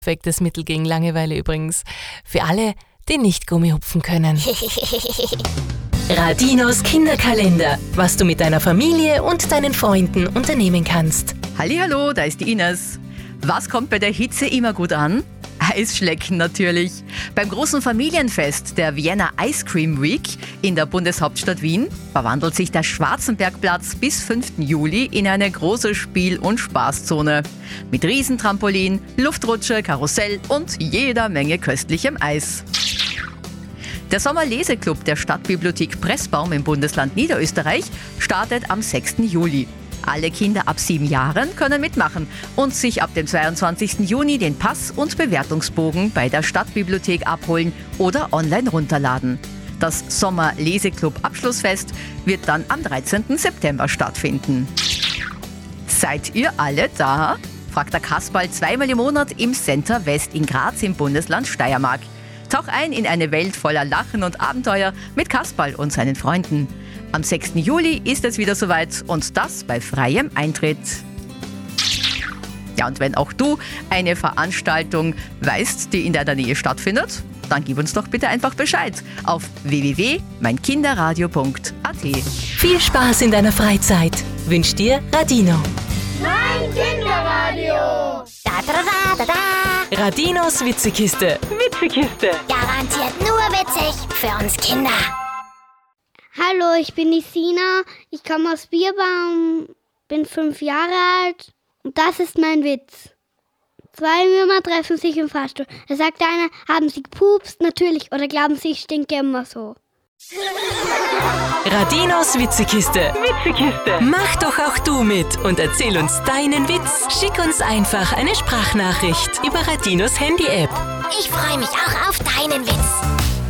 Perfektes Mittel gegen Langeweile übrigens. Für alle, die nicht Gummihupfen können. Radinos Kinderkalender. Was du mit deiner Familie und deinen Freunden unternehmen kannst. Hallihallo, da ist die Ines. Was kommt bei der Hitze immer gut an? Eisschlecken natürlich. Beim großen Familienfest der Vienna Ice Cream Week in der Bundeshauptstadt Wien verwandelt sich der Schwarzenbergplatz bis 5. Juli in eine große Spiel- und Spaßzone. Mit Riesentrampolin, Luftrutsche, Karussell und jeder Menge köstlichem Eis. Der Sommerleseclub der Stadtbibliothek Pressbaum im Bundesland Niederösterreich startet am 6. Juli. Alle Kinder ab 7 Jahren können mitmachen und sich ab dem 22. Juni den Pass und Bewertungsbogen bei der Stadtbibliothek abholen oder online runterladen. Das Sommerleseclub-Abschlussfest wird dann am 13. September stattfinden. Seid ihr alle da? Fragt der Kasperl zweimal im Monat im Center West in Graz im Bundesland Steiermark. Tauch ein in eine Welt voller Lachen und Abenteuer mit Kasperl und seinen Freunden. Am 6. Juli ist es wieder soweit und das bei freiem Eintritt. Ja, und wenn auch du eine Veranstaltung weißt, die in deiner Nähe stattfindet, dann gib uns doch bitte einfach Bescheid auf www.meinkinderradio.at. Viel Spaß in deiner Freizeit. Wünscht dir Radino. Mein Kinderradio. Da, da, da, da, da. Radinos Witzekiste. Garantiert nur witzig für uns Kinder. Hallo, ich bin die Sina, ich komme aus Bierbaum, bin 5 Jahre alt und das ist mein Witz. 2 Würmer treffen sich im Fahrstuhl. Da sagt der eine, haben sie gepupst? Natürlich. Oder glauben sie, ich stinke immer so? Radinos Witzekiste. Mach doch auch du mit und erzähl uns deinen Witz. Schick uns einfach eine Sprachnachricht über Radinos Handy-App. Ich freue mich auch auf deinen